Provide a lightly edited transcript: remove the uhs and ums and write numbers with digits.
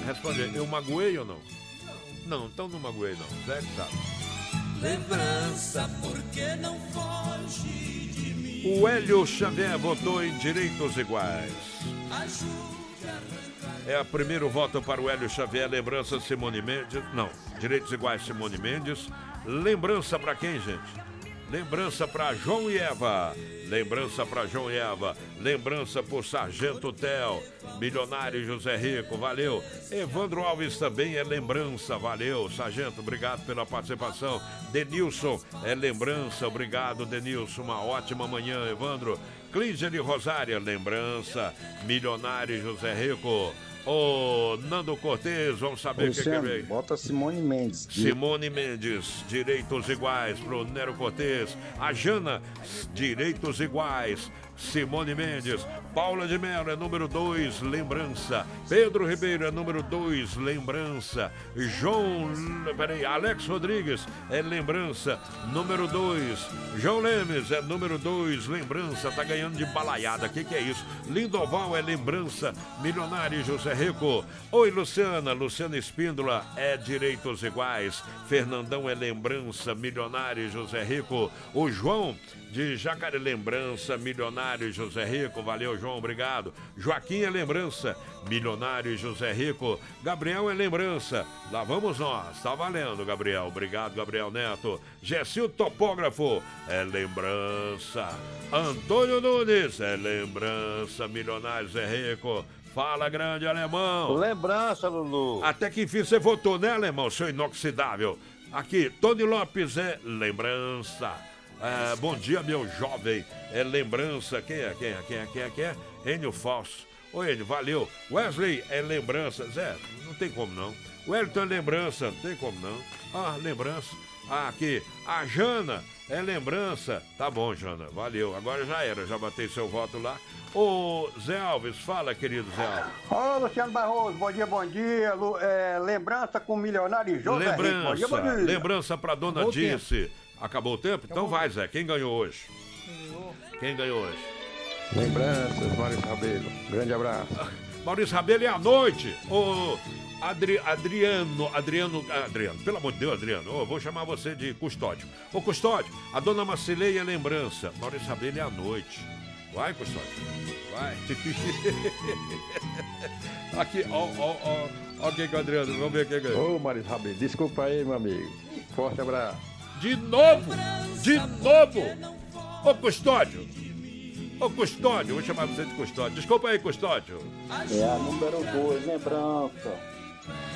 Responde aí, eu magoei ou não? Não, então não magoei não. Zé que sabe. Lembrança, porque não foge de mim. O Hélio Xavier votou em direitos iguais. É o primeiro voto para o Hélio Xavier. Lembrança Simone Mendes. Não, direitos iguais Simone Mendes. Lembrança para quem, gente? Lembrança para João e Eva. Lembrança para João e Eva. Lembrança por Sargento Tel. Milionário José Rico, valeu. Evandro Alves também é lembrança, valeu. Sargento, obrigado pela participação. Denilson é lembrança, obrigado, Denilson. Uma ótima manhã, Evandro. Clígene Rosária, lembrança. Milionário José Rico. Ô, Nando Cortez, vamos saber o que vem. Bota Simone Mendes. Simone Mendes, direitos iguais pro Nero Cortez. A Jana, direitos iguais. Simone Mendes. Paula de Mello é número 2, lembrança. Pedro Ribeiro é número 2, lembrança. Alex Rodrigues é lembrança, número 2. João Lemes é número 2, lembrança. Tá ganhando de balaiada, que é isso? Lindoval é lembrança. Milionário José Rico. Oi, Luciana Espíndola é direitos iguais. Fernandão é lembrança. Milionário José Rico. O João de Jacaré, lembrança. Milionário José Rico, valeu, João, obrigado. Joaquim é lembrança, Milionário José Rico. Gabriel é lembrança, lá vamos nós, tá valendo, Gabriel, obrigado, Gabriel Neto. Gessil Topógrafo é lembrança. Antônio Nunes é lembrança, Milionário José Rico. Fala, grande alemão. Lembrança, Lulu. Até que enfim você votou, né, alemão, seu inoxidável. Aqui, Tony Lopes é lembrança. Bom dia, meu jovem. É lembrança. Quem é? Enio Falso. Ô, Enio, valeu. Wesley é lembrança. Zé, não tem como não. Wellington é lembrança. Não tem como não. Ah, lembrança. Aqui. A Jana é lembrança. Tá bom, Jana. Valeu. Agora já era. Já batei seu voto lá. Ô, Zé Alves, fala, querido Zé Alves. Ô, Luciano Barroso, bom dia, bom dia. Lembrança com o milionário José Rico. Bom dia, bom dia. Lembrança pra dona Dirce. Acabou o tempo? Então vai, Zé. Quem ganhou hoje? Quem ganhou hoje? Lembranças, Maurício Rabelo. Grande abraço. Maurício Rabelo é à noite. Ô, Adriano, pelo amor de Deus, Adriano. Vou chamar você de Custódio. Ô, Custódio, a dona Macileia é lembrança. Maurício Rabelo é à noite. Vai, Custódio. Vai. Aqui, ó quem que é o Adriano. Vamos ver quem ganhou. Ô, Maurício Rabelo, desculpa aí, meu amigo. Forte abraço. De novo! Ô, Custódio! Vou chamar você de Custódio. Desculpa aí, Custódio. É a número 2, lembrança.